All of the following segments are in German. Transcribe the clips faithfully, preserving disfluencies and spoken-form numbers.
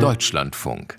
Deutschlandfunk.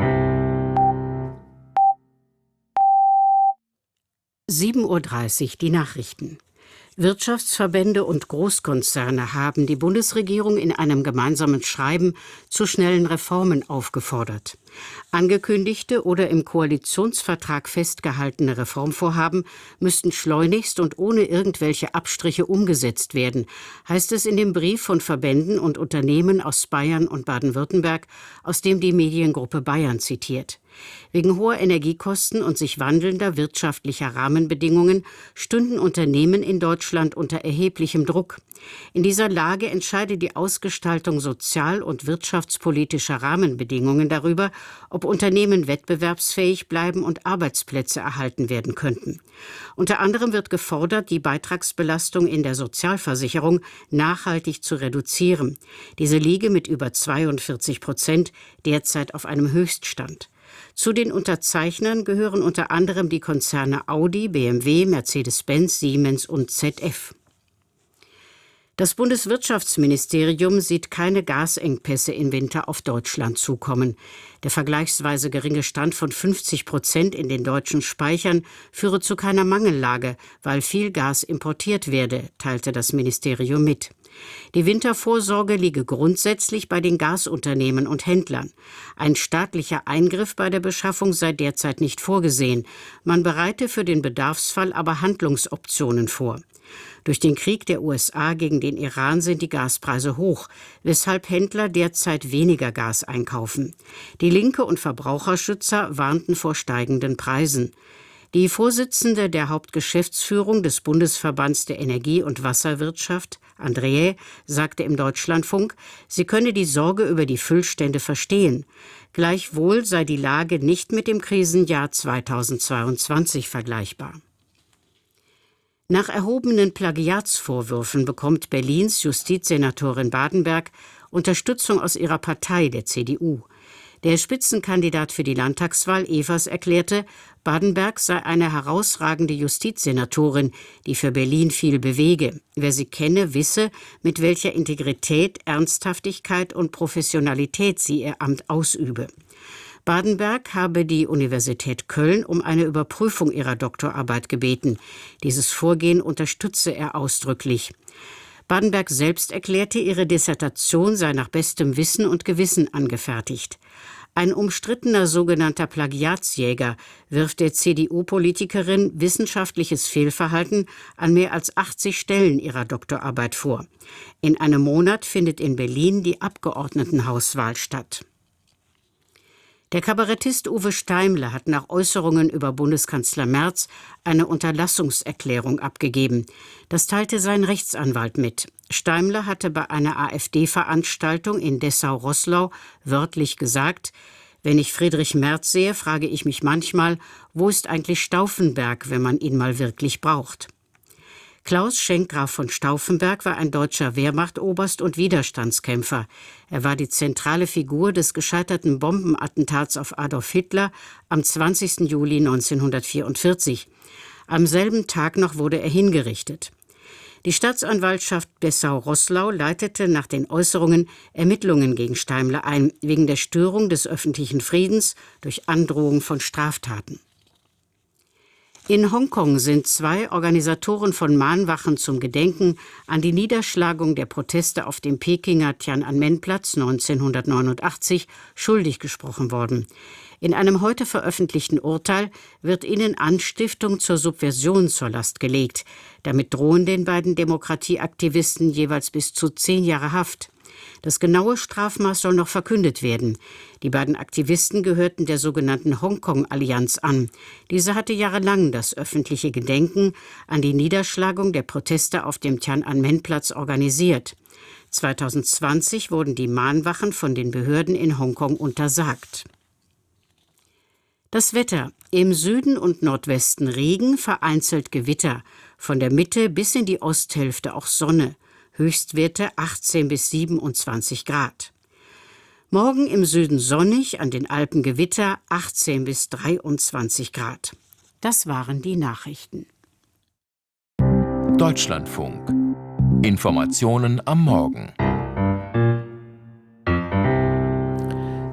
sieben Uhr dreißig, die Nachrichten. Wirtschaftsverbände und Großkonzerne haben die Bundesregierung in einem gemeinsamen Schreiben zu schnellen Reformen aufgefordert. Angekündigte oder im Koalitionsvertrag festgehaltene Reformvorhaben müssten schleunigst und ohne irgendwelche Abstriche umgesetzt werden, heißt es in dem Brief von Verbänden und Unternehmen aus Bayern und Baden-Württemberg, aus dem die Mediengruppe Bayern zitiert. Wegen hoher Energiekosten und sich wandelnder wirtschaftlicher Rahmenbedingungen stünden Unternehmen in Deutschland unter erheblichem Druck. In dieser Lage entscheide die Ausgestaltung sozial- und wirtschaftspolitischer Rahmenbedingungen darüber, ob Unternehmen wettbewerbsfähig bleiben und Arbeitsplätze erhalten werden könnten. Unter anderem wird gefordert, die Beitragsbelastung in der Sozialversicherung nachhaltig zu reduzieren. Diese liege mit über zweiundvierzig Prozent derzeit auf einem Höchststand. Zu den Unterzeichnern gehören unter anderem die Konzerne Audi, B M W, Mercedes-Benz, Siemens und Z F. Das Bundeswirtschaftsministerium sieht keine Gasengpässe im Winter auf Deutschland zukommen. Der vergleichsweise geringe Stand von fünfzig Prozent in den deutschen Speichern führe zu keiner Mangellage, weil viel Gas importiert werde, teilte das Ministerium mit. Die Wintervorsorge liege grundsätzlich bei den Gasunternehmen und Händlern. Ein staatlicher Eingriff bei der Beschaffung sei derzeit nicht vorgesehen. Man bereite für den Bedarfsfall aber Handlungsoptionen vor. Durch den Krieg der U S A gegen den Iran sind die Gaspreise hoch, weshalb Händler derzeit weniger Gas einkaufen. Die Linke und Verbraucherschützer warnten vor steigenden Preisen. Die Vorsitzende der Hauptgeschäftsführung des Bundesverbands der Energie- und Wasserwirtschaft, Andreae, sagte im Deutschlandfunk, sie könne die Sorge über die Füllstände verstehen. Gleichwohl sei die Lage nicht mit dem Krisenjahr zweitausendzweiundzwanzig vergleichbar. Nach erhobenen Plagiatsvorwürfen bekommt Berlins Justizsenatorin Badenberg Unterstützung aus ihrer Partei, der C D U. Der Spitzenkandidat für die Landtagswahl, Evers, erklärte, Badenberg sei eine herausragende Justizsenatorin, die für Berlin viel bewege. Wer sie kenne, wisse, mit welcher Integrität, Ernsthaftigkeit und Professionalität sie ihr Amt ausübe. Badenberg habe die Universität Köln um eine Überprüfung ihrer Doktorarbeit gebeten. Dieses Vorgehen unterstütze er ausdrücklich. Badenberg selbst erklärte, ihre Dissertation sei nach bestem Wissen und Gewissen angefertigt. Ein umstrittener sogenannter Plagiatsjäger wirft der C D U-Politikerin wissenschaftliches Fehlverhalten an mehr als achtzig Stellen ihrer Doktorarbeit vor. In einem Monat findet in Berlin die Abgeordnetenhauswahl statt. Der Kabarettist Uwe Steimle hat nach Äußerungen über Bundeskanzler Merz eine Unterlassungserklärung abgegeben. Das teilte sein Rechtsanwalt mit. Steimle hatte bei einer AfD-Veranstaltung in Dessau-Roßlau wörtlich gesagt: Wenn ich Friedrich Merz sehe, frage ich mich manchmal, wo ist eigentlich Stauffenberg, wenn man ihn mal wirklich braucht. Klaus Schenk Graf von Stauffenberg war ein deutscher Wehrmachtoberst und Widerstandskämpfer. Er war die zentrale Figur des gescheiterten Bombenattentats auf Adolf Hitler am zwanzigsten Juli neunzehnhundertvierundvierzig. Am selben Tag noch wurde er hingerichtet. Die Staatsanwaltschaft Dessau-Roßlau leitete nach den Äußerungen Ermittlungen gegen Steimle ein, wegen der Störung des öffentlichen Friedens durch Androhung von Straftaten. In Hongkong sind zwei Organisatoren von Mahnwachen zum Gedenken an die Niederschlagung der Proteste auf dem Pekinger Tian'anmen-Platz neunzehnhundertneunundachtzig schuldig gesprochen worden. In einem heute veröffentlichten Urteil wird ihnen Anstiftung zur Subversion zur Last gelegt. Damit drohen den beiden Demokratieaktivisten jeweils bis zu zehn Jahre Haft. Das genaue Strafmaß soll noch verkündet werden. Die beiden Aktivisten gehörten der sogenannten Hongkong-Allianz an. Diese hatte jahrelang das öffentliche Gedenken an die Niederschlagung der Proteste auf dem Tian'anmen-Platz organisiert. zweitausendzwanzig wurden die Mahnwachen von den Behörden in Hongkong untersagt. Das Wetter: Im Süden und Nordwesten Regen, vereinzelt Gewitter. Von der Mitte bis in die Osthälfte auch Sonne. Höchstwerte achtzehn bis siebenundzwanzig Grad. Morgen im Süden sonnig, an den Alpen Gewitter, achtzehn bis dreiundzwanzig Grad. Das waren die Nachrichten. Deutschlandfunk. Informationen am Morgen.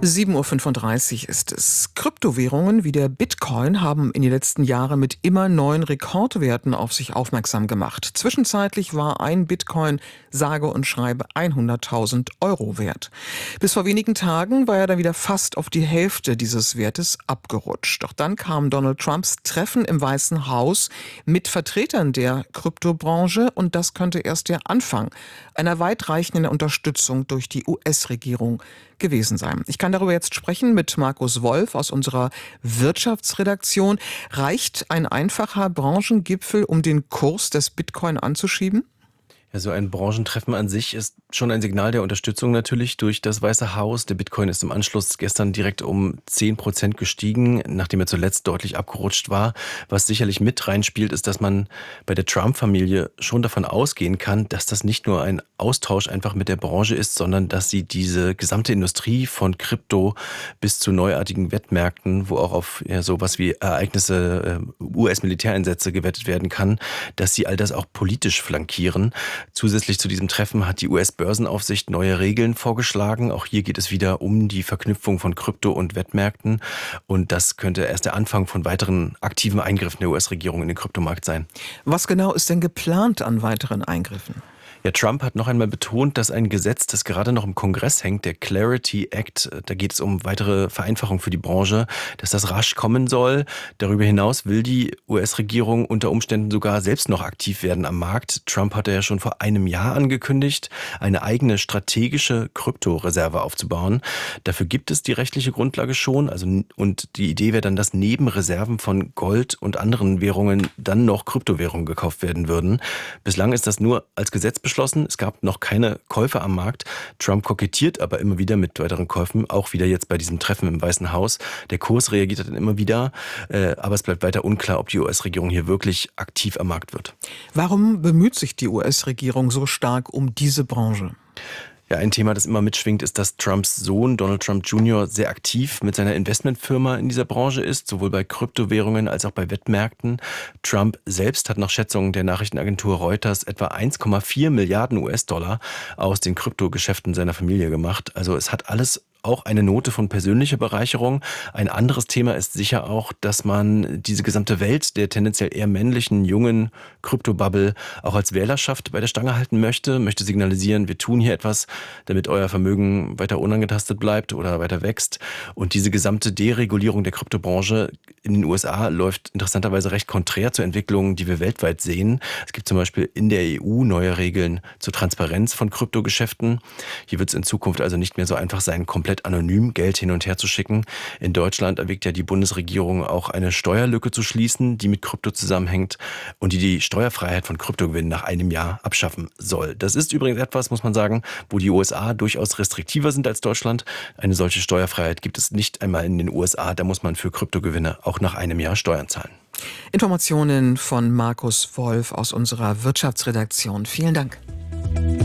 sieben Uhr fünfunddreißig ist es. Kryptowährungen wie der Bitcoin haben in den letzten Jahren mit immer neuen Rekordwerten auf sich aufmerksam gemacht. Zwischenzeitlich war ein Bitcoin sage und schreibe hunderttausend Euro wert. Bis vor wenigen Tagen war er dann wieder fast auf die Hälfte dieses Wertes abgerutscht. Doch dann kam Donald Trumps Treffen im Weißen Haus mit Vertretern der Kryptobranche und das könnte erst der Anfang einer weitreichenden Unterstützung durch die U S-Regierung gewesen sein. Ich kann darüber jetzt sprechen mit Markus Wolf aus unserer Wirtschaftsredaktion. Reicht ein einfacher Branchengipfel, um den Kurs des Bitcoin anzuschieben? Ja, so ein Branchentreffen an sich ist schon ein Signal der Unterstützung natürlich durch das Weiße Haus. Der Bitcoin ist im Anschluss gestern direkt um zehn Prozent gestiegen, nachdem er zuletzt deutlich abgerutscht war. Was sicherlich mit reinspielt, ist, dass man bei der Trump-Familie schon davon ausgehen kann, dass das nicht nur ein Austausch einfach mit der Branche ist, sondern dass sie diese gesamte Industrie von Krypto bis zu neuartigen Wettmärkten, wo auch auf ja, sowas wie Ereignisse, äh, U S-Militäreinsätze gewettet werden kann, dass sie all das auch politisch flankieren. Zusätzlich zu diesem Treffen hat die U S-Börsenaufsicht neue Regeln vorgeschlagen. Auch hier geht es wieder um die Verknüpfung von Krypto und Wettmärkten. Und das könnte erst der Anfang von weiteren aktiven Eingriffen der U S-Regierung in den Kryptomarkt sein. Was genau ist denn geplant an weiteren Eingriffen? Ja, Trump hat noch einmal betont, dass ein Gesetz, das gerade noch im Kongress hängt, der Clarity Act, da geht es um weitere Vereinfachung für die Branche, dass das rasch kommen soll. Darüber hinaus will die U S-Regierung unter Umständen sogar selbst noch aktiv werden am Markt. Trump hatte ja schon vor einem Jahr angekündigt, eine eigene strategische Kryptoreserve aufzubauen. Dafür gibt es die rechtliche Grundlage schon. Also, und die Idee wäre dann, dass neben Reserven von Gold und anderen Währungen dann noch Kryptowährungen gekauft werden würden. Bislang ist das nur als Gesetz beschlossen. Es gab noch keine Käufer am Markt. Trump kokettiert aber immer wieder mit weiteren Käufen, auch wieder jetzt bei diesem Treffen im Weißen Haus. Der Kurs reagiert dann immer wieder, aber es bleibt weiter unklar, ob die U S-Regierung hier wirklich aktiv am Markt wird. Warum bemüht sich die U S-Regierung so stark um diese Branche? Ja, ein Thema, das immer mitschwingt, ist, dass Trumps Sohn Donald Trump Junior sehr aktiv mit seiner Investmentfirma in dieser Branche ist, sowohl bei Kryptowährungen als auch bei Wettmärkten. Trump selbst hat nach Schätzungen der Nachrichtenagentur Reuters etwa eins Komma vier Milliarden U S-Dollar aus den Kryptogeschäften seiner Familie gemacht. Also es hat alles auch eine Note von persönlicher Bereicherung. Ein anderes Thema ist sicher auch, dass man diese gesamte Welt der tendenziell eher männlichen, jungen Kryptobubble auch als Wählerschaft bei der Stange halten möchte, möchte signalisieren, wir tun hier etwas, damit euer Vermögen weiter unangetastet bleibt oder weiter wächst. Und diese gesamte Deregulierung der Kryptobranche in den U S A läuft interessanterweise recht konträr zu Entwicklungen, die wir weltweit sehen. Es gibt zum Beispiel in der E U neue Regeln zur Transparenz von Kryptogeschäften. Hier wird es in Zukunft also nicht mehr so einfach sein, komplett anonym Geld hin und her zu schicken. In Deutschland erwägt ja die Bundesregierung auch eine Steuerlücke zu schließen, die mit Krypto zusammenhängt und die die Steuerfreiheit von Kryptogewinnen nach einem Jahr abschaffen soll. Das ist übrigens etwas, muss man sagen, wo die U S A durchaus restriktiver sind als Deutschland. Eine solche Steuerfreiheit gibt es nicht einmal in den U S A. Da muss man für Kryptogewinne auch nach einem Jahr Steuern zahlen. Informationen von Markus Wolf aus unserer Wirtschaftsredaktion. Vielen Dank.